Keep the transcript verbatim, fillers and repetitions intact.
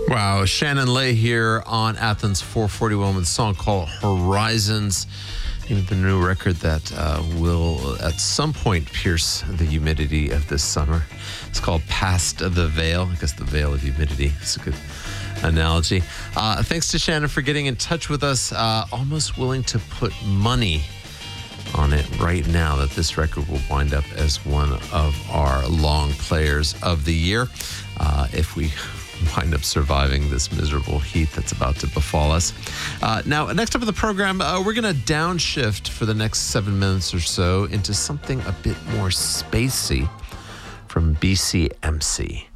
Wow, Shannon Lay here on Athens four forty-one with a song called Horizons. Even the new record that uh, will at some point pierce the humidity of this summer. It's called Past the Veil. I guess the veil of humidity. It's a good analogy. Uh, thanks to Shannon for getting in touch with us. Uh, almost willing to put money on it right now that this record will wind up as one of our long players of the year. Uh, if we wind up surviving this miserable heat that's about to befall us. Uh, now, next up in the program, uh, we're going to downshift for the next seven minutes or so into something a bit more spacey from B C M C.